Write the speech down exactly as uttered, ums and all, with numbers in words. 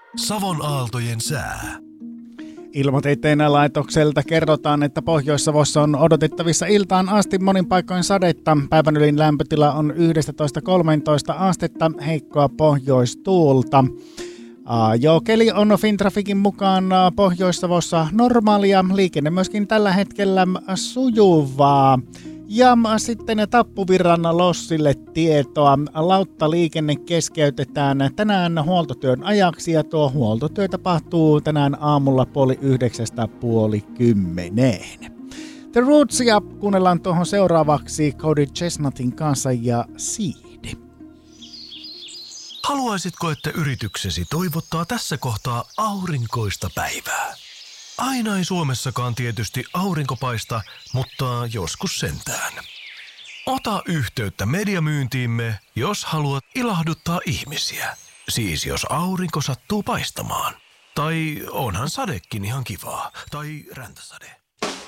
Savon aaltojen sää. Ilmatieteen laitokselta kerrotaan, että Pohjois-Savossa on odotettavissa iltaan asti monin paikoin sadetta. Päivän ylin lämpötila on yksitoista kolmetoista astetta, heikkoa pohjoistuulta. Joo, keli on Fintrafikin mukaan Pohjois-Savossa normaalia, liikenne myöskin tällä hetkellä sujuvaa. Ja sitten Tappuvirran lossille tietoa. Lauttaliikenne keskeytetään tänään huoltotyön ajaksi ja tuo huoltotyö tapahtuu tänään aamulla puoli yhdeksästä puoli kymmeneen. The Rootsia kuunnellaan tuohon seuraavaksi Cody Chestnutin kanssa ja Seed. Haluaisitko, että yrityksesi toivottaa tässä kohtaa aurinkoista päivää? Aina ei Suomessakaan tietysti aurinko paista, mutta joskus sentään. Ota yhteyttä mediamyyntiimme, jos haluat ilahduttaa ihmisiä. Siis jos aurinko sattuu paistamaan. Tai onhan sadekin ihan kivaa. Tai räntäsade.